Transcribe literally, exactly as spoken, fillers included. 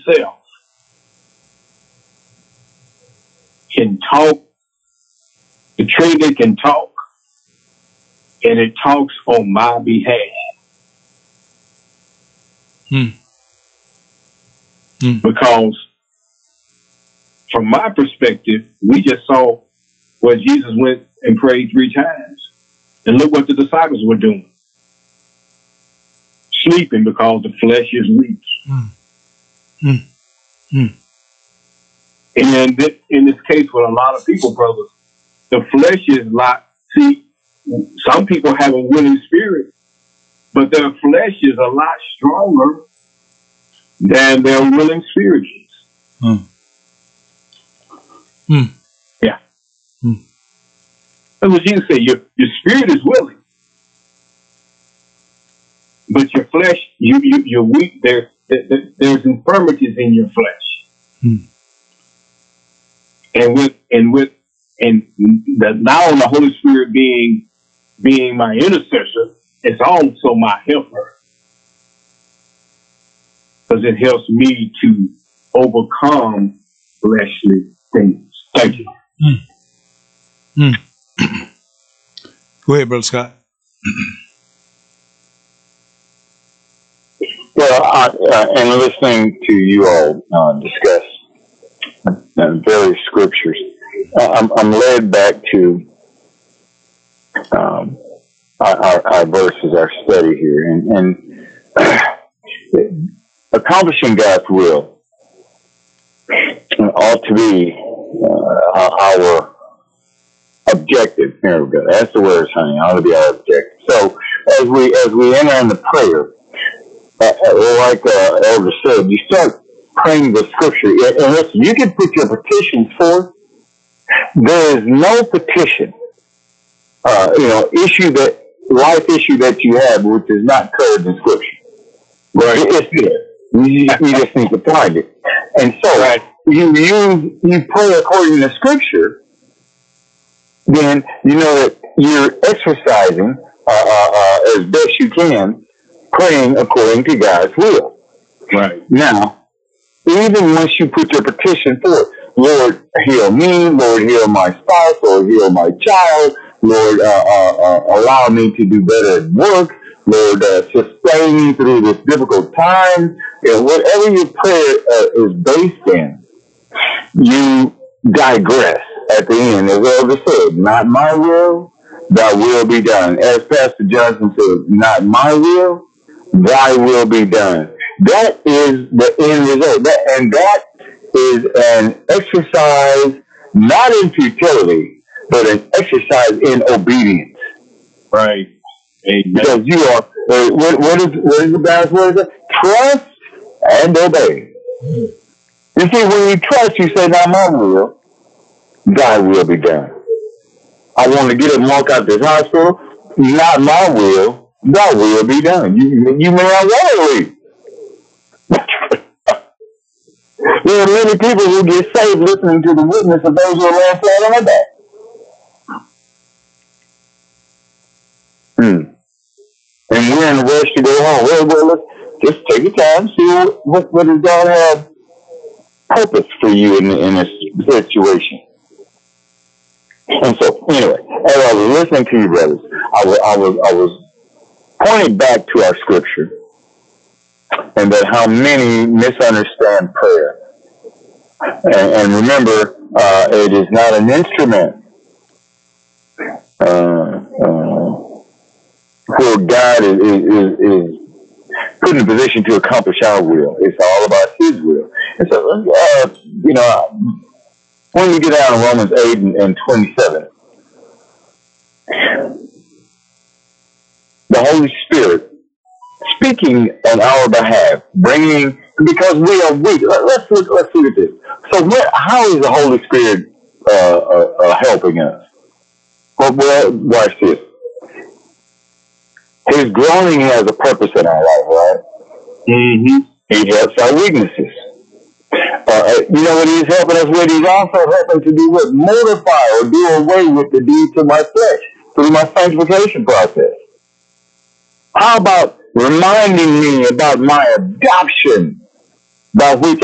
itself can talk. The Trinity can talk, and it talks on my behalf. Hmm. Hmm. Because from my perspective, we just saw where Jesus went and prayed three times. And look what the disciples were doing. Sleeping because the flesh is weak. Hmm. Hmm. Hmm. And in this, in this case, with a lot of people, brothers, the flesh is like, see, some people have a willing spirit, but their flesh is a lot stronger than their willing spirit is. Hmm. Hmm. Yeah. Hmm. That's what Jesus said. Your, your spirit is willing, but your flesh, you, you, you're weak. There, there, there's infirmities in your flesh. Hmm. And with, and with, and the, now the Holy Spirit being, being my intercessor, it's also my helper. Because it helps me to overcome fleshly things. Thank you. Hmm. Hmm. Go ahead, Brother Scott. Well, I, uh, and listening to you all uh, discuss uh, various scriptures, uh, I'm, I'm led back to um, our, our, our verses, our study here, and, and accomplishing God's will ought to be uh, our objective. Here we go. That's the word, honey. Ought to be our objective. So as we as we enter into prayer, uh, like uh, Elder said, you start praying the scripture. And listen, you can put your petitions forth. There is no petition, uh, you know, issue that life issue that you have which is not covered in scripture. Right? It's there. You, you just need to find it. And so right. you you you pray according to scripture. Then you know that you're exercising uh, uh, uh, as best you can, praying according to God's will. Right. Now, even once you put your petition forth, Lord, heal me, Lord, heal my spouse, Lord, heal my child, Lord, uh, uh, uh, allow me to do better at work, Lord, uh, sustain me through this difficult time, and whatever your prayer uh, is based in, you digress. At the end, as Elder said, not my will, thy will be done. As Pastor Johnson said, not my will, thy will be done. That is the end result. That, and that is an exercise, not in futility, but an exercise in obedience. Right. Amen. Because you are, uh, what, what is what is the God's word? Trust and obey. You see, when you trust, you say, not my will, thy will be done. I want to get up and walk out this hospital. Not my will, thy will be done. You, you may not want to leave. There are many people who get saved listening to the witness of those who are laying flat on their back. Hmm. And we're in a rush to go home. Well, well, let's just take your time, see what, what, what does God have purpose for you in, in this situation. And so, anyway, as I was listening to you, brothers, I was, I was, I was pointing back to our scripture, and that how many misunderstand prayer. And, and remember, uh, it is not an instrument uh, uh, where God is, is, is put in a position to accomplish our will. It's all about His will. And so, uh, you know, when we get down to Romans eight and, and twenty-seven, the Holy Spirit speaking on our behalf, bringing, because we are weak. Let's look, let's look at this. So what, how is the Holy Spirit uh, uh, uh, helping us? Well, well, watch this. His groaning has a purpose in our life, right? Mm-hmm. He helps our weaknesses. Uh, you know what he's helping us with? He's also helping to do what? Mortify or do away with the deeds of my flesh through my sanctification process. How about reminding me about my adoption by which